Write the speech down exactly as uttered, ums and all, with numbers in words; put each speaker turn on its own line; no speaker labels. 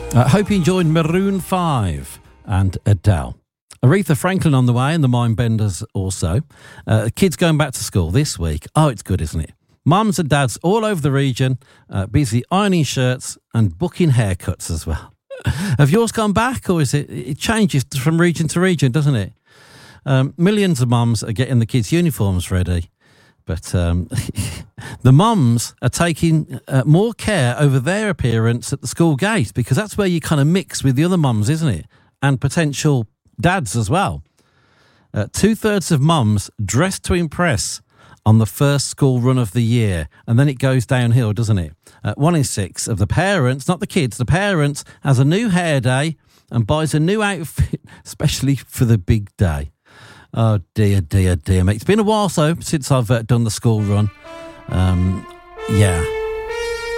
I uh, hope you enjoyed Maroon five and Adele. Aretha Franklin on the way and the Mindbenders also. Uh, kids going back to school this week. Oh, it's good, isn't it? Mums and dads all over the region, uh, busy ironing shirts and booking haircuts as well. Have yours gone back, or is it? It changes from region to region, doesn't it? Um, millions of mums are getting the kids' uniforms ready, but um, the mums are taking uh, more care over their appearance at the school gate, because that's where you kind of mix with the other mums, isn't it? And potential dads as well. Uh, two-thirds of mums dress to impress on the first school run of the year, and then it goes downhill, doesn't it? Uh, one in six of the parents, not the kids, the parents, has a new hair day and buys a new outfit, especially for the big day. Oh, dear, dear, dear, mate. It's been a while, so, since I've uh, done the school run. Um, yeah.